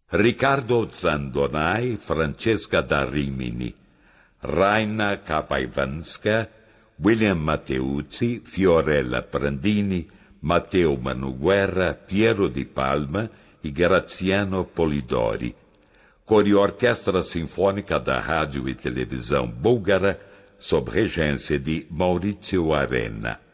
Riccardo Zandonai, Francesca da Rimini, Raina Capaivanska, William Matteuzzi, Fiorella Prandini, Matteo Manuguerra, Piero Di Palma e Graziano Polidori. Coreorquestra Sinfônica da Rádio e Televisão Búlgara, sob regência de Maurizio Arena.